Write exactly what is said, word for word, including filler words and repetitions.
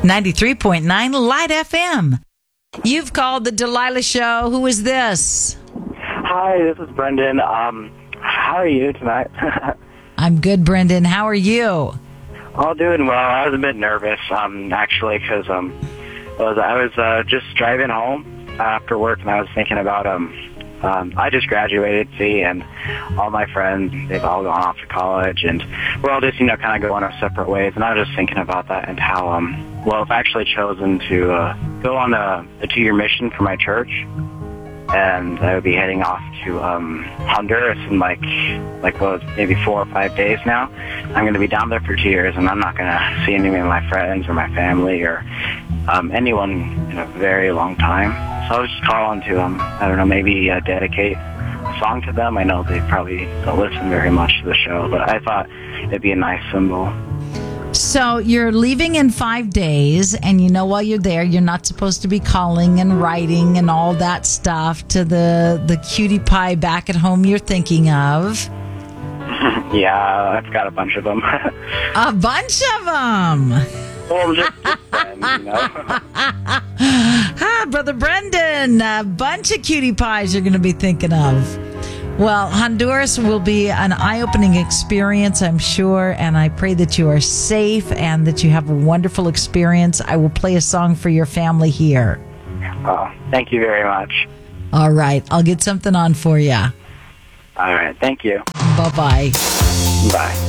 ninety-three point nine Light F M. You've called the Delilah Show. Who is this? Hi, this is Brendan. Um, how are you tonight? I'm good, Brendan. How are you? All doing well. I was a bit nervous, um, actually, because um, I was, I was uh, just driving home after work, and I was thinking about um, um, I just graduated, see, and all my friends, they've all gone off to college, and we're all just, you know, kind of going our separate ways. And I was just thinking about that and how, um, well, I've actually chosen to uh, go on a, a two-year mission for my church. And I would be heading off to um, Honduras in like, like well, maybe four or five days now. I'm going to be down there for two years, and I'm not going to see any of my friends or my family or um, anyone in a very long time. So I was just calling to, um, I don't know, maybe uh, dedicate a song to them. I know they probably don't listen very much to the show, but I thought it'd be a nice symbol. So you're leaving in five days, and you know while you're there, you're not supposed to be calling and writing and all that stuff to the, the cutie pie back at home you're thinking of. Yeah, I've got a bunch of them. A bunch of them! Well, just, just friends, you know. Ah, Brother Brendan, a bunch of cutie pies you're going to be thinking of. Well, Honduras will be an eye-opening experience, I'm sure, and I pray that you are safe and that you have a wonderful experience. I will play a song for your family here. Oh, thank you very much. All right, I'll get something on for you. All right, thank you. Bye-bye. Bye.